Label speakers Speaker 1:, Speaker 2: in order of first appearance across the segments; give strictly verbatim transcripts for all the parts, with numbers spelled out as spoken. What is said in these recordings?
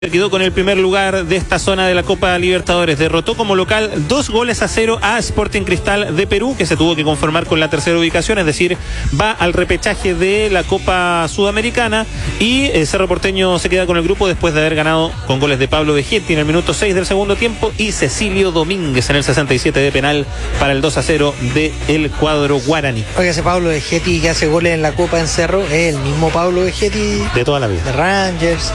Speaker 1: Quedó con el primer lugar de esta zona de la Copa Libertadores. Derrotó como local dos goles a cero a Sporting Cristal de Perú, que se tuvo que conformar con la tercera ubicación, es decir, va al repechaje de la Copa Sudamericana. Y eh, Cerro Porteño se queda con el grupo después de haber ganado con goles de Pablo Vegetti en el minuto seis del segundo tiempo y Cecilio Domínguez en el sesenta y siete de penal para el dos a cero del cuadro guaraní.
Speaker 2: Oiga, ese Pablo Vegetti que hace goles en la Copa en Cerro es el mismo Pablo Vegetti
Speaker 1: de toda la vida,
Speaker 2: de Rangers.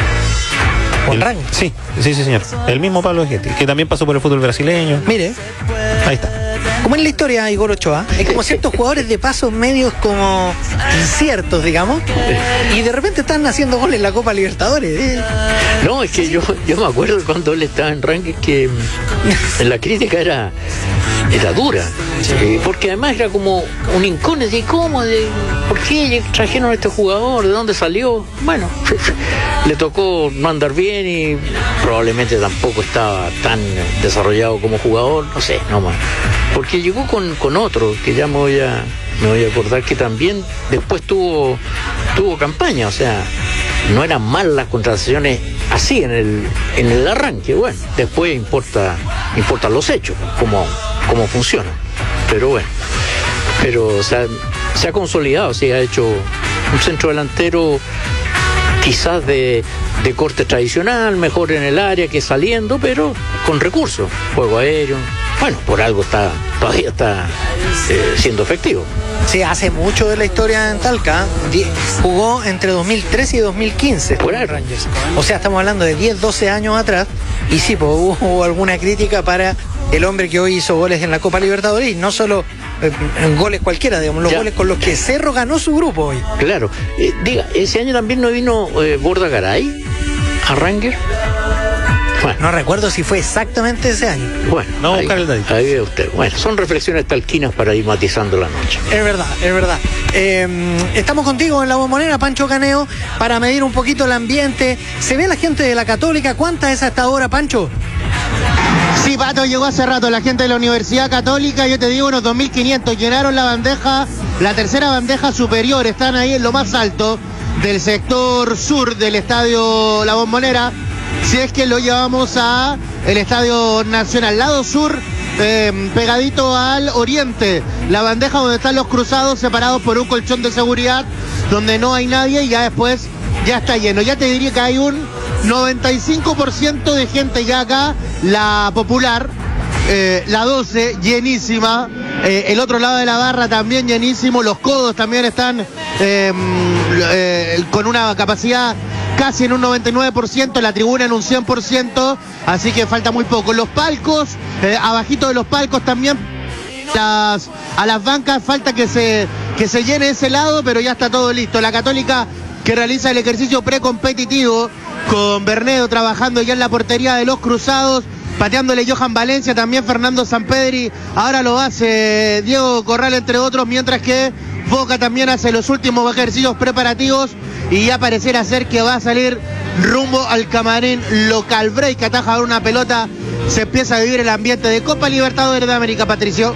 Speaker 1: El, sí, sí, sí, señor. El mismo Pablo Vegetti, que también pasó por el fútbol brasileño.
Speaker 2: Mire,
Speaker 1: ahí está.
Speaker 2: Como en la historia, Igor Ochoa, hay como ciertos jugadores de pasos medios como inciertos, digamos, y de repente están haciendo goles en la Copa Libertadores. ¿eh?
Speaker 3: No, es que yo, yo me acuerdo cuando él estaba en Rangers que la crítica era, era dura, sí, porque además era como un incógnito. ¿Y cómo? De, ¿Por qué trajeron a este jugador? ¿De dónde salió? Bueno, le tocó no andar bien y probablemente tampoco estaba tan desarrollado como jugador, no sé, no más. Porque llegó con, con otro, que ya me voy a me voy a acordar que también después tuvo tuvo campaña, o sea, no eran mal las contrataciones así en el en el arranque. Bueno, después importa importan los hechos, cómo, cómo funciona. Pero bueno, pero o sea, se ha consolidado, se ha hecho un centro delantero quizás de, de corte tradicional, mejor en el área que saliendo, pero con recursos, juego aéreo. Bueno, por algo está todavía está eh, siendo efectivo.
Speaker 2: Sí, hace mucho de la historia en Talca. Jugó entre dos mil trece y dos mil quince
Speaker 3: por ahí.
Speaker 2: Rangers. O sea, estamos hablando de diez, doce años atrás. Y sí, pues, hubo, hubo alguna crítica para el hombre que hoy hizo goles en la Copa Libertadores, y no solo eh, en goles cualquiera, digamos, los ya. goles con los que Cerro ganó su grupo hoy.
Speaker 3: Claro. Eh, diga, ese año también no vino eh, Borda Garay a Rangers.
Speaker 2: Bueno. No recuerdo si fue exactamente ese año.
Speaker 3: Bueno, no, ahí, ahí ve usted. Bueno, son reflexiones talquinas para ir matizando la noche.
Speaker 2: Es verdad, es verdad. Eh, estamos contigo en la Bombonera, Pancho Caneo, para medir un poquito el ambiente. ¿Se ve la gente de la Católica? ¿Cuánta es hasta ahora, Pancho?
Speaker 4: Sí, Pato, llegó hace rato la gente de la Universidad Católica, yo te digo unos dos mil quinientos, llenaron la bandeja, la tercera bandeja superior, están ahí en lo más alto del sector sur del estadio La Bombonera, si es que lo llevamos a el Estadio Nacional, lado sur, eh, pegadito al oriente, la bandeja donde están los cruzados separados por un colchón de seguridad, donde no hay nadie y ya después ya está lleno, ya te diría que hay un noventa y cinco por ciento de gente ya acá, la popular, eh, la doce, llenísima, eh, el otro lado de la barra también llenísimo, los codos también están eh, eh, con una capacidad casi en un noventa y nueve por ciento, la tribuna en un cien por ciento, así que falta muy poco. Los palcos, eh, abajito de los palcos también, las, a las bancas falta que se, que se llene ese lado, pero ya está todo listo. La Católica que realiza el ejercicio precompetitivo con Bernedo trabajando ya en la portería de los cruzados, pateándole Johan Valencia, también Fernando Sampedri, ahora lo hace Diego Corral entre otros, mientras que Boca también hace los últimos ejercicios preparativos y ya pareciera ser que va a salir rumbo al camarín local. Break, ataja una pelota, se empieza a vivir el ambiente de Copa Libertadores de América, Patricio.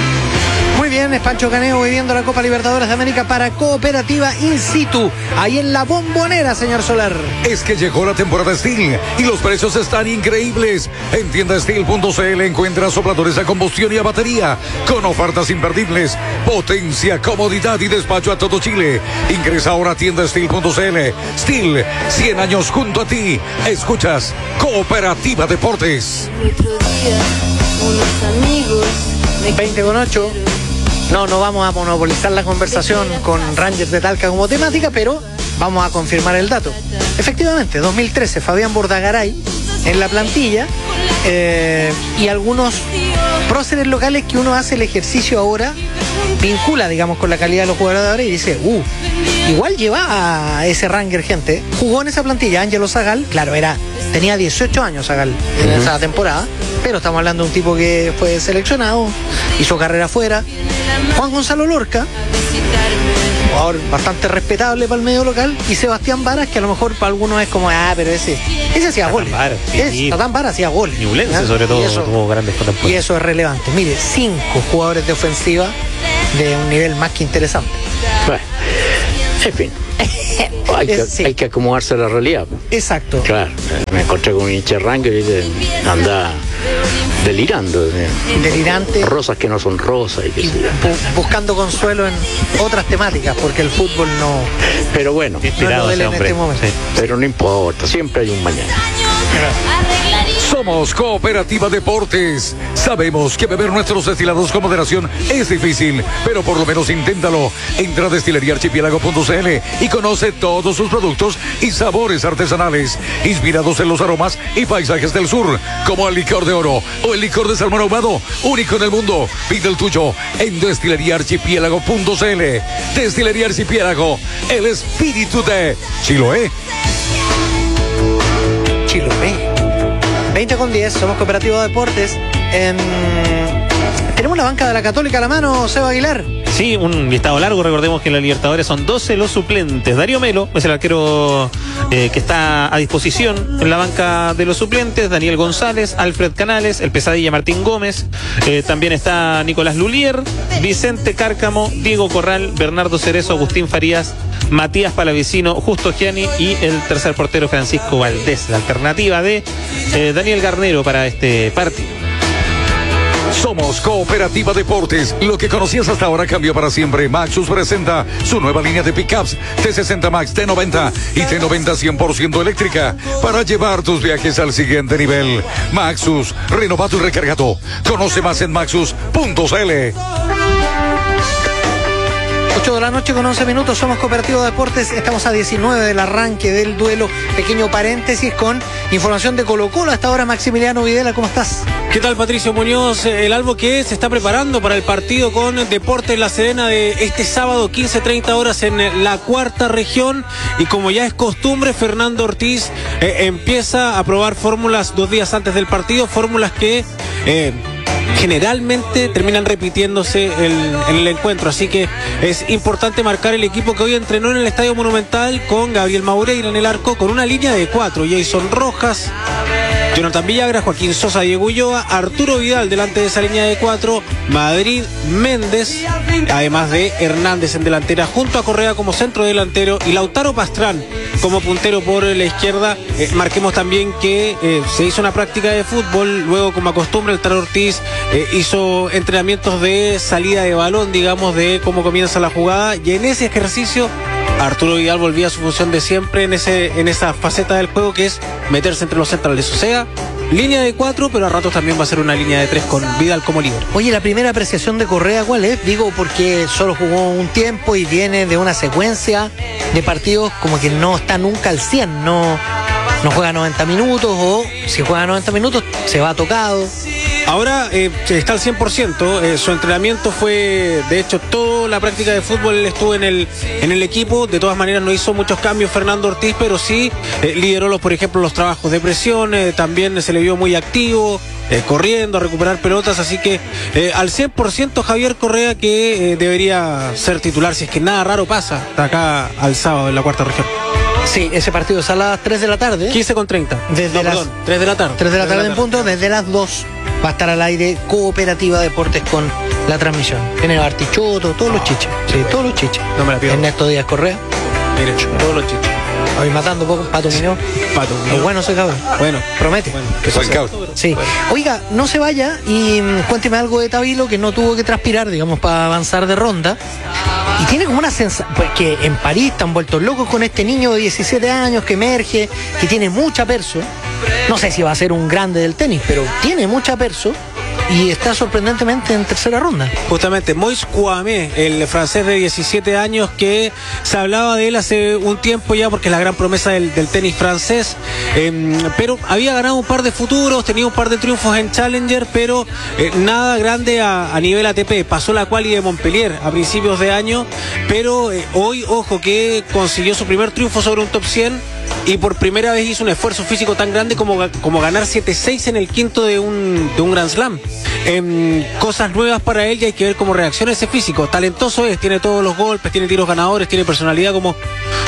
Speaker 2: Muy bien, es Pancho Caneo viviendo la Copa Libertadores de América para Cooperativa In Situ, ahí en la Bombonera, señor Solar.
Speaker 5: Es que llegó la temporada Steel y los precios están increíbles. En tienda steel punto c l encuentra sopladores a combustión y a batería con ofertas imperdibles, potencia, comodidad y despacho a todo Chile. Ingresa ahora a tienda steel punto c l. Steel, cien años junto a ti. Escuchas Cooperativa Deportes.
Speaker 2: veinte con ocho. No, no vamos a monopolizar la conversación con Rangers de Talca como temática, pero vamos a confirmar el dato. Efectivamente, dos mil trece, Fabián Bordagaray en la plantilla, eh, y algunos próceres locales que uno hace el ejercicio ahora, vincula, digamos, con la calidad de los jugadores y dice, uh, igual lleva a ese Ranger gente. Jugó en esa plantilla Ángelo Zagal, claro, era tenía dieciocho años Zagal en uh-huh. esa temporada, pero estamos hablando de un tipo que fue seleccionado, hizo carrera afuera. Juan Gonzalo Lorca, jugador bastante respetable para el medio local, y Sebastián Varas, que a lo mejor para algunos es como, ah, pero ese ese hacía goles. Tatán Varas hacía goles.
Speaker 1: Ñublense, sobre todo, eso, tuvo grandes contemporáneos.
Speaker 2: Y eso es relevante. Mire, cinco jugadores de ofensiva de un nivel más que interesante.
Speaker 3: Bueno, en fin. hay, que,
Speaker 2: Sí.
Speaker 3: hay que acomodarse a la realidad.
Speaker 2: Exacto.
Speaker 3: Claro, me encontré con un hincha de Rangers y dice, anda delirando. eh.
Speaker 2: Delirante.
Speaker 3: Rosas que no son rosas y qué
Speaker 2: Y
Speaker 3: sé yo.
Speaker 2: bu- buscando consuelo en otras temáticas, porque el fútbol no,
Speaker 3: Pero bueno,
Speaker 1: Inspirado
Speaker 2: no es
Speaker 1: ese
Speaker 2: lo de él
Speaker 1: hombre.
Speaker 2: en este momento.
Speaker 1: Sí.
Speaker 3: pero no importa, siempre hay un mañana.
Speaker 5: Somos Cooperativa Deportes. Sabemos que beber nuestros destilados con moderación es difícil, pero por lo menos inténtalo. Entra a destilería archipiélago punto c l y conoce todos sus productos y sabores artesanales, inspirados en los aromas y paisajes del sur, como el licor de oro o el licor de salmón ahumado, único en el mundo. Pide el tuyo en destilería archipiélago punto c l. Destilería Archipiélago, el espíritu de Chiloé.
Speaker 2: Chiloé. veinte con diez, somos Cooperativa Deportes. Em, tenemos la banca de la Católica a la mano, Seba Aguilar.
Speaker 1: Sí, un listado largo. Recordemos que en la Libertadores son doce los suplentes. Darío Melo es el arquero eh, que está a disposición en la banca de los suplentes. Daniel González, Alfred Canales, el pesadilla Martín Gómez. Eh, también está Nicolás Lulier, Vicente Cárcamo, Diego Corral, Bernardo Cerezo, Agustín Farías, Matías Palavicino, Justo Gianni y el tercer portero Francisco Valdés. La alternativa de eh, Daniel Garnero para este partido.
Speaker 5: Somos Cooperativa Deportes. Lo que conocías hasta ahora cambió para siempre. Maxus presenta su nueva línea de pickups T sesenta Max, T noventa y T noventa cien por ciento eléctrica para llevar tus viajes al siguiente nivel. Maxus, renovado y recargado. Conoce más en maxus punto c l.
Speaker 2: ocho de la noche con once minutos, somos Cooperativa Deportes, estamos a diecinueve del arranque del duelo. Pequeño paréntesis con información de Colo-Colo. Hasta ahora Maximiliano Videla, ¿cómo estás?
Speaker 6: ¿Qué tal, Patricio Muñoz? El Albo que se está preparando para el partido con Deportes La Serena de este sábado, quince treinta horas en la cuarta región. Y como ya es costumbre, Fernando Ortiz eh, empieza a probar fórmulas dos días antes del partido, fórmulas que eh, generalmente terminan repitiéndose el, en el encuentro, así que es importante marcar el equipo que hoy entrenó en el Estadio Monumental con Gabriel Maureira en el arco, con una línea de cuatro: Jason Rojas, Jonathan Villagra, Joaquín Sosa, Diego Ulloa, Arturo Vidal delante de esa línea de cuatro, Madrid Méndez, además de Hernández en delantera, junto a Correa como centro delantero y Lautaro Pastrán como puntero por la izquierda. Eh, marquemos también que eh, se hizo una práctica de fútbol, luego como acostumbra el Tano Ortiz eh, hizo entrenamientos de salida de balón, digamos, de cómo comienza la jugada, y en ese ejercicio Arturo Vidal volvía a su función de siempre en ese en esa faceta del juego, que es meterse entre los centrales, o sea, línea de cuatro, pero a ratos también va a ser una línea de tres con Vidal como líder.
Speaker 2: Oye, la primera apreciación de Correa, ¿cuál es? Digo, porque solo jugó un tiempo y viene de una secuencia de partidos como que no está nunca al cien, no, no juega noventa minutos, o si juega noventa minutos se va tocado.
Speaker 6: Ahora eh, está al cien por ciento, eh, su entrenamiento fue, de hecho, toda la práctica de fútbol él estuvo en el, en el equipo. De todas maneras no hizo muchos cambios Fernando Ortiz, pero sí eh, lideró, los, por ejemplo, los trabajos de presión, eh, también se le vio muy activo, eh, corriendo a recuperar pelotas, así que eh, al cien por ciento Javier Correa, que eh, debería ser titular si es que nada raro pasa de acá al sábado en la cuarta región.
Speaker 2: Sí, ese partido es a las tres de la tarde.
Speaker 6: quince con treinta.
Speaker 2: Desde
Speaker 6: no,
Speaker 2: las-
Speaker 6: perdón, tres de la tarde.
Speaker 2: tres de la tarde en punto, desde las dos va a estar al aire Cooperativa Deportes con la transmisión. Tiene Artichoto, todos los chiches. Sí, todos los chiches.
Speaker 6: No me la pierdo.
Speaker 2: Ernesto Díaz Correa.
Speaker 6: Mire, todos los chistes.
Speaker 2: Hoy matando poco, Pato Muñoz.
Speaker 6: Pato.
Speaker 2: Es bueno ese cabrón.
Speaker 6: Bueno,
Speaker 2: Promete.
Speaker 6: bueno.
Speaker 5: Buen cabrón.
Speaker 2: Sí. Oiga, no se vaya y mm, cuénteme algo de Tabilo, que no tuvo que transpirar, digamos, para avanzar de ronda. Y tiene como una sensación, pues que en París están vueltos locos con este niño de diecisiete años que emerge, que tiene mucha perso. No sé si va a ser un grande del tenis, pero tiene mucha perso y está sorprendentemente en tercera ronda.
Speaker 6: Justamente, Moïse Kouamé, el francés de diecisiete años, que se hablaba de él hace un tiempo ya porque es la gran promesa del, del tenis francés, eh, pero había ganado un par de futuros, tenía un par de triunfos en Challenger, pero eh, nada grande a, a nivel A T P. Pasó la quali de Montpellier a principios de año, pero eh, hoy, ojo, que consiguió su primer triunfo sobre un top cien y por primera vez hizo un esfuerzo físico tan grande como, como ganar siete seis en el quinto de un, de un Grand Slam. Eh, cosas nuevas para él y hay que ver cómo reacciona ese físico. Talentoso es, tiene todos los golpes, tiene tiros ganadores, tiene personalidad como,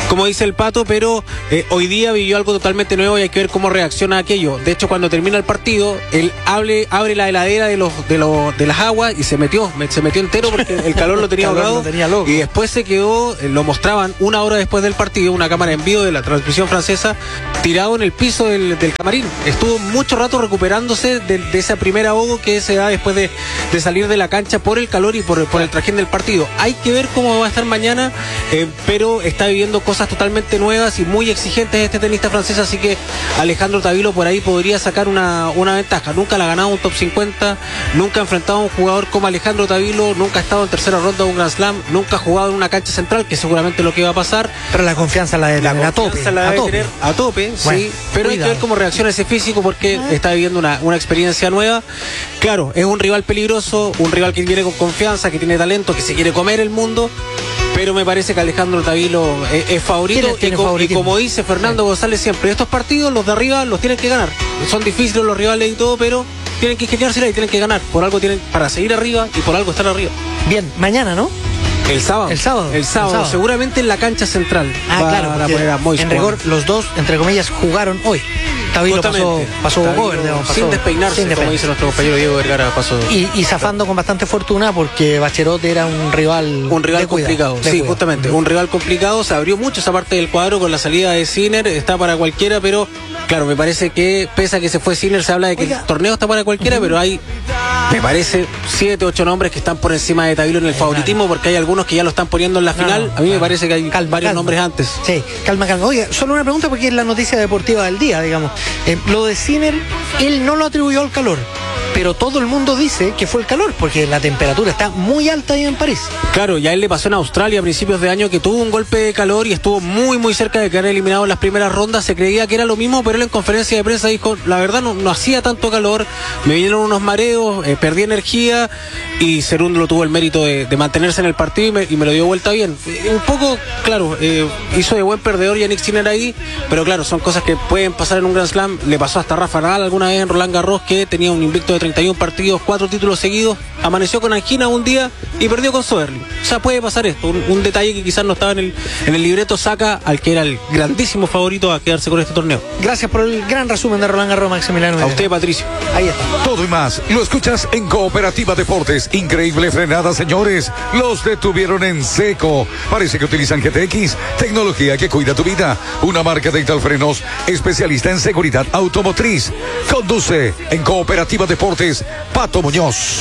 Speaker 6: como dice el Pato, pero eh, hoy día vivió algo totalmente nuevo y hay que ver cómo reacciona a aquello. De hecho, cuando termina el partido, él abre, abre la heladera de los, de los de las aguas y se metió, se metió entero porque el calor lo tenía ahogado. Y después se quedó, eh, lo mostraban una hora después del partido, una cámara en vivo de la transmisión francesa, tirado en el piso del, del camarín. Estuvo mucho rato recuperándose de, de esa primera ahogo que se da después de, de salir de la cancha por el calor y por, por el trajín del partido. Hay que ver cómo va a estar mañana, eh, pero está viviendo cosas totalmente nuevas y muy exigentes este tenista francés, así que Alejandro Tavilo por ahí podría sacar una, una ventaja. Nunca le ha ganado un top cincuenta, nunca ha enfrentado a un jugador como Alejandro Tavilo, nunca ha estado en tercera ronda de un Grand Slam, nunca ha jugado en una cancha central, que seguramente es lo que va a pasar.
Speaker 2: Pero la confianza la debe
Speaker 6: la
Speaker 2: tener a tope.
Speaker 6: La debe
Speaker 2: a tope,
Speaker 6: tener a tope
Speaker 2: bueno,
Speaker 6: sí, pero cuidado. Hay que ver cómo reacciona ese físico porque está viviendo una, una experiencia nueva. Claro, es un rival peligroso, un rival que viene con confianza, que tiene talento, que se quiere comer el mundo. Pero me parece que Alejandro Tavilo es, es favorito,
Speaker 2: ¿Tiene, tiene
Speaker 6: y, co y como dice Fernando sí. González siempre, estos partidos los de arriba los tienen que ganar. Son difíciles los rivales y todo, pero tienen que ingeniársela y tienen que ganar. Por algo tienen para seguir arriba y por algo estar arriba.
Speaker 2: Bien, mañana, ¿no?
Speaker 6: El sábado.
Speaker 2: El sábado.
Speaker 6: El sábado, el sábado. Seguramente en la cancha central.
Speaker 2: Ah,
Speaker 6: va
Speaker 2: claro.
Speaker 6: A poner a Mois
Speaker 2: en rigor, los dos, entre comillas, jugaron hoy. Tavilo pasó, pasó over, digamos, pasó,
Speaker 6: sin despeinarse,
Speaker 2: sin
Speaker 6: como dice nuestro compañero Diego Vergara, pasó.
Speaker 2: Y, y zafando con bastante fortuna porque Bachelot era un rival
Speaker 6: Un rival
Speaker 2: de
Speaker 6: complicado,
Speaker 2: cuidado,
Speaker 6: sí,
Speaker 2: cuidado.
Speaker 6: justamente, un rival complicado. Se abrió mucho esa parte del cuadro con la salida de Sinner, está para cualquiera, pero claro, me parece que pese a que se fue Sinner, se habla de que Oiga. el torneo está para cualquiera, uh-huh. pero hay, me parece, siete, ocho nombres que están por encima de Tavilo en el favoritismo, porque hay algunos que ya lo están poniendo en la final. No, no, a mí no. me parece que hay calma, varios calma. nombres antes.
Speaker 2: Sí, calma, calma. Oiga, solo una pregunta porque es la noticia deportiva del día, digamos. Eh, lo de Sinner, él no lo atribuyó al calor, pero todo el mundo dice que fue el calor, porque la temperatura está muy alta ahí en París.
Speaker 6: Claro, ya él le pasó en Australia a principios de año que tuvo un golpe de calor y estuvo muy muy cerca de quedar eliminado en las primeras rondas. Se creía que era lo mismo, pero él en conferencia de prensa dijo, la verdad no, no hacía tanto calor, me vinieron unos mareos, eh, perdí energía, y Cerúndolo tuvo el mérito de, de mantenerse en el partido y me, y me lo dio vuelta bien. Eh, un poco, claro, eh, hizo de buen perdedor Yannick Sinner ahí, pero claro, son cosas que pueden pasar en un Grand Slam. Le pasó hasta Rafa Nadal alguna vez en Roland Garros, que tenía un invicto de treinta y uno partidos, cuatro títulos seguidos, amaneció con angina un día y perdió con Soderling. O sea, puede pasar esto, un, un detalle que quizás no estaba en el, en el libreto, saca al que era el grandísimo favorito a quedarse con este torneo.
Speaker 2: Gracias por el gran resumen de Roland Garros, Maximiliano.
Speaker 6: A usted, Patricio.
Speaker 2: Ahí está.
Speaker 5: Todo y más lo escuchas en Cooperativa Deportes. Increíble frenada, señores. Los detuvieron en seco. Parece que utilizan G T X, tecnología que cuida tu vida. Una marca de Ital Frenos, especialista en seguridad automotriz. Conduce en Cooperativa Deportes Pato Muñoz.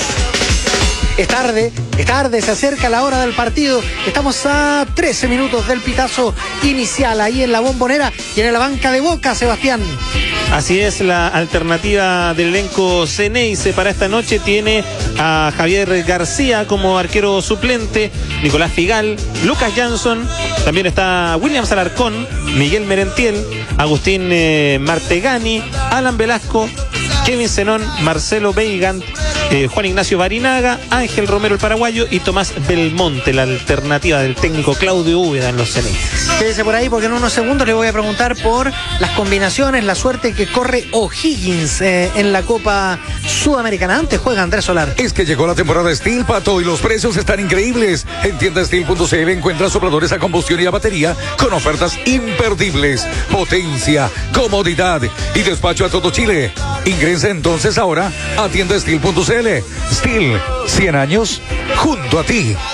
Speaker 2: Es tarde, es tarde, se acerca la hora del partido. Estamos a trece minutos del pitazo inicial ahí en la Bombonera y en la banca de Boca, Sebastián.
Speaker 1: Así es, la alternativa del elenco Ceneice para esta noche tiene a Javier García como arquero suplente, Nicolás Figal, Lucas Jansson, también está William Alarcón, Miguel Merentiel, Agustín eh, Martegani, Alan Velasco, Kevin Zenón, Marcelo Weigand, eh, Juan Ignacio Barinaga, Ángel Romero el paraguayo y Tomás Belmonte, la alternativa del técnico Claudio Úbeda en los Ceneices.
Speaker 2: Quédese por ahí porque en unos segundos le voy a preguntar por las combinaciones, la suerte que corre O'Higgins eh, en la Copa Sudamericana. Antes juega Andrés Solar.
Speaker 5: Es que llegó la temporada Steel, Pato, y los precios están increíbles. En tienda steel punto c l encuentras sopladores a combustión y a batería con ofertas imperdibles, potencia, comodidad y despacho a todo Chile. Ingresa entonces ahora a tienda steel punto c l. Steel, cien años junto a ti.